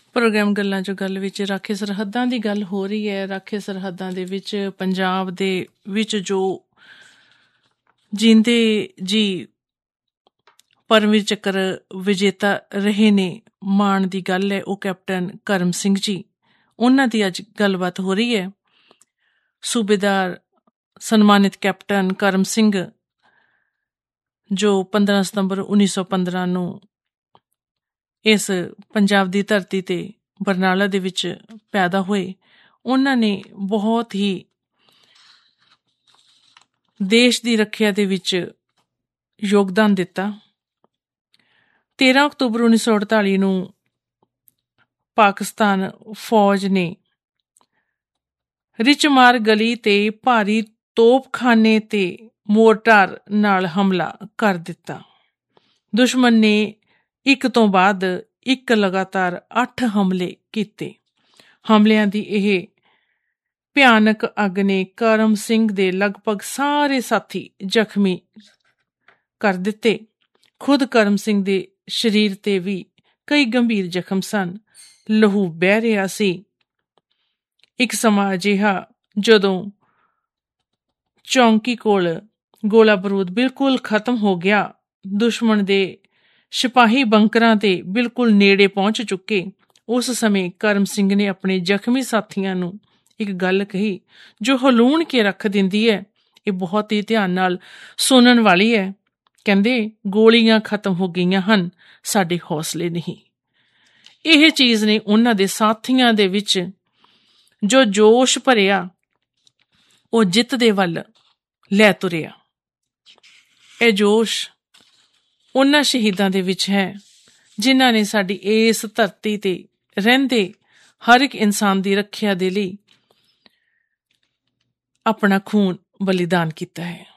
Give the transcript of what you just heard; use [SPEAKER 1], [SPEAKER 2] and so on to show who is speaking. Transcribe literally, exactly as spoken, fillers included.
[SPEAKER 1] Programme ਗੱਲਾਂ 'ਚੋਂ ਗੱਲ ਵਿੱਚ ਰਾਖੇ ਸਰਹੱਦਾਂ ਦੀ ਗੱਲ ਹੋ ਰਹੀ ਹੈ। ਰਾਖੇ ਸਰਹੱਦਾਂ ਦੇ ਵਿੱਚ ਪੰਜਾਬ ਦੇ ਵਿੱਚ ਜੋ ਜੀਂਦੇ ਜੀ ਪਰਮਵੀਰ ਚੱਕਰ ਵਿਜੇਤਾ ਰਹੇ ਨੇ, ਮਾਣ ਦੀ ਗੱਲ ਹੈ। ਉਹ ਕੈਪਟਨ ਕਰਮ ਸਿੰਘ ਜੀ, ਉਹਨਾਂ ਦੀ ਅੱਜ ਗੱਲਬਾਤ ਹੋ ਰਹੀ ਹੈ। ਸੂਬੇਦਾਰ ਸਨਮਾਨਿਤ ਕੈਪਟਨ ਕਰਮ ਸਿੰਘ, ਜੋ ਪੰਦਰਾਂ ਸਤੰਬਰ ਉੱਨੀ ਸੌ ਪੰਦਰਾਂ ਨੂੰ ਇਸ ਪੰਜਾਬ ਦੀ ਧਰਤੀ 'ਤੇ ਬਰਨਾਲਾ ਦੇ ਵਿੱਚ ਪੈਦਾ ਹੋਏ, ਉਹਨਾਂ ਨੇ ਬਹੁਤ ਹੀ ਦੇਸ਼ ਦੀ ਰੱਖਿਆ ਦੇ ਵਿੱਚ ਯੋਗਦਾਨ ਦਿੱਤਾ। ਤੇਰਾਂ ਅਕਤੂਬਰ ਉੱਨੀ ਸੌ ਅਠਤਾਲੀ ਨੂੰ ਪਾਕਿਸਤਾਨ ਫੌਜ ਨੇ ਰਿਚਮਾਰ ਗਲੀ ਤੇ ਭਾਰੀ ਤੋਪਖਾਨੇ ਤੇ ਮੋਰਟਾਰ ਨਾਲ ਹਮਲਾ ਕਰ ਦਿੱਤਾ। ਦੁਸ਼ਮਣ ਨੇ ਇੱਕ ਤੋਂ ਬਾਅਦ ਇੱਕ ਲਗਾਤਾਰ ਅੱਠ ਹਮਲੇ ਕੀਤੇ। ਹਮਲਿਆਂ ਦੀ ਇਹ ਭਿਆਨਕ ਅੱਗ ਨੇ ਕਰਮ ਸਿੰਘ ਦੇ ਲਗਭਗ ਸਾਰੇ ਸਾਥੀ ਜ਼ਖਮੀ ਕਰ ਦਿੱਤੇ। ਖੁਦ ਕਰਮ ਸਿੰਘ ਦੇ ਸਰੀਰ ਤੇ ਵੀ ਕਈ ਗੰਭੀਰ ਜ਼ਖਮ ਸਨ। ਲਹੂ ਬਹਿ ਰਿਹਾ ਸੀ। ਇੱਕ ਸਮਾਂ ਅਜਿਹਾ ਜਦੋਂ ਚੌਂਕੀ ਕੋਲ ਗੋਲਾ ਬਰੂਦ ਬਿਲਕੁਲ ਖਤਮ ਹੋ ਗਿਆ। ਦੁਸ਼ਮਣ ਦੇ ਸਿਪਾਹੀ ਬੰਕਰਾਂ ਤੇ ਬਿਲਕੁਲ ਨੇੜੇ ਪਹੁੰਚ ਚੁੱਕੇ। ਉਸ ਸਮੇਂ ਕਰਮ ਸਿੰਘ ਨੇ ਆਪਣੇ ਜ਼ਖਮੀ ਸਾਥੀਆਂ ਨੂੰ ਇੱਕ ਗੱਲ ਕਹੀ ਜੋ ਹਲੂਣ ਕੇ ਰੱਖ ਦਿੰਦੀ ਹੈ। ਇਹ ਬਹੁਤ ਹੀ ਧਿਆਨ ਨਾਲ ਸੁਣਨ ਵਾਲੀ ਹੈ। ਕਹਿੰਦੇ, ਗੋਲੀਆਂ ਖਤਮ ਹੋ ਗਈਆਂ ਹਨ, ਸਾਡੇ ਹੌਸਲੇ ਨਹੀਂ। ਇਹ ਚੀਜ਼ ਨੇ ਉਹਨਾਂ ਦੇ ਸਾਥੀਆਂ ਦੇ ਵਿੱਚ ਜੋ ਜੋਸ਼ ਭਰਿਆ, ਉਹ ਜਿੱਤ ਦੇ ਵੱਲ ਲੈ ਤੁਰਿਆ। ਇਹ ਜੋਸ਼ ਉਹਨਾਂ ਸ਼ਹੀਦਾਂ ਦੇ ਵਿੱਚ ਹੈ ਜਿਨ੍ਹਾਂ ਨੇ ਸਾਡੀ ਇਸ ਧਰਤੀ ਤੇ ਰਹਿੰਦੇ ਹਰ ਇੱਕ ਇਨਸਾਨ ਦੀ ਰੱਖਿਆ ਦੇ ਲਈ ਆਪਣਾ ਖੂਨ ਬਲੀਦਾਨ ਕੀਤਾ ਹੈ।